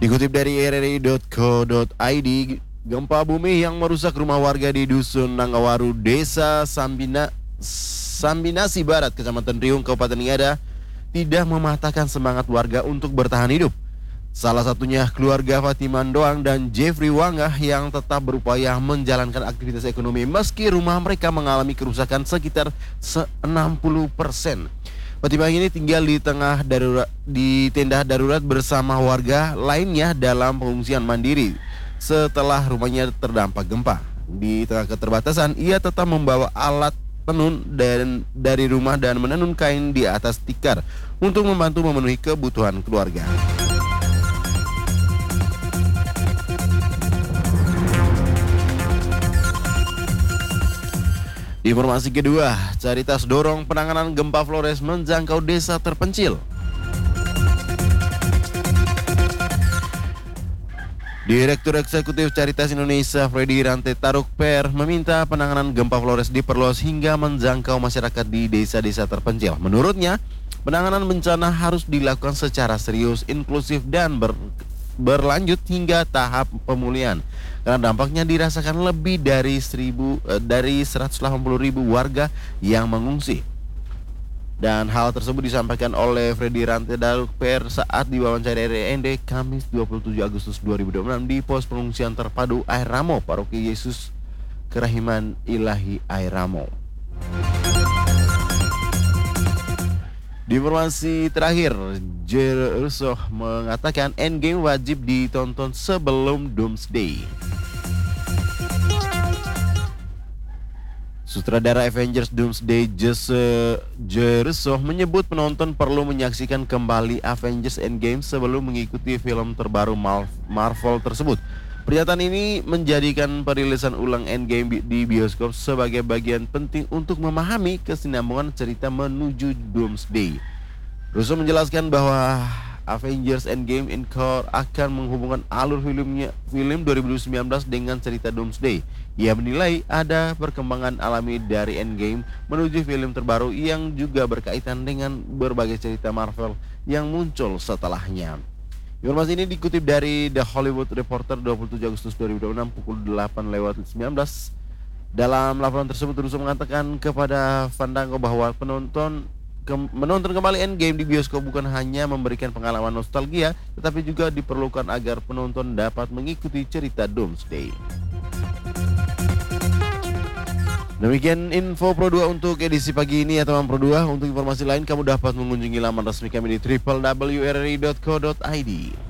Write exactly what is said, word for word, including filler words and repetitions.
Dikutip dari r r i dot co dot i d, gempa bumi yang merusak rumah warga di Dusun Nangawaru, Desa Sambina, Sambinasi Barat, Kecamatan Riung, Kabupaten Niada, tidak mematahkan semangat warga untuk bertahan hidup. Salah satunya keluarga Fatiman Doang dan Jeffrey Wangah yang tetap berupaya menjalankan aktivitas ekonomi meski rumah mereka mengalami kerusakan sekitar enam puluh persen. Fatimah ini tinggal di tengah darurat di tenda darurat bersama warga lainnya dalam pengungsian mandiri setelah rumahnya terdampak gempa. Di tengah keterbatasan, ia tetap membawa alat tenun dan dari rumah dan menenun kain di atas tikar untuk membantu memenuhi kebutuhan keluarga. Informasi kedua, Caritas dorong penanganan gempa Flores menjangkau desa terpencil. Direktur Eksekutif Caritas Indonesia Freddy Rante Tarukper meminta penanganan gempa Flores diperluas hingga menjangkau masyarakat di desa-desa terpencil. Menurutnya, penanganan bencana harus dilakukan secara serius, inklusif dan ber berlanjut hingga tahap pemulihan karena dampaknya dirasakan lebih dari seribu eh, dari seratus delapan puluh ribu warga yang mengungsi. Dan hal tersebut disampaikan oleh Freddy Rante Tarukper saat diwawancara R N D Kamis dua puluh tujuh Agustus dua ribu dua puluh enam di pos pengungsian terpadu Air Ramo, Paroki Yesus Kerahiman Ilahi Air Ramo. Di informasi terakhir, Jerusoh mengatakan Endgame wajib ditonton sebelum Doomsday. Sutradara Avengers Doomsday Jesse Jerusoh menyebut penonton perlu menyaksikan kembali Avengers Endgame sebelum mengikuti film terbaru Marvel tersebut. Pernyataan ini menjadikan perilisan ulang Endgame di bioskop sebagai bagian penting untuk memahami kesinambungan cerita menuju Doomsday. Russo menjelaskan bahwa Avengers Endgame Encore akan menghubungkan alur filmnya film dua ribu sembilan belas dengan cerita Doomsday. Ia menilai ada perkembangan alami dari Endgame menuju film terbaru yang juga berkaitan dengan berbagai cerita Marvel yang muncul setelahnya. Informasi ini dikutip dari The Hollywood Reporter dua puluh tujuh Agustus dua ribu dua puluh enam pukul delapan lewat sembilan belas. Dalam laporan tersebut, Russo mengatakan kepada Fandango bahwa penonton ke, menonton kembali Endgame di bioskop bukan hanya memberikan pengalaman nostalgia, tetapi juga diperlukan agar penonton dapat mengikuti cerita Doomsday. Demikian info Pro dua untuk edisi pagi ini ya teman Pro dua. Untuk informasi lain kamu dapat mengunjungi laman resmi kami di w w w titik r r i dot co dot i d.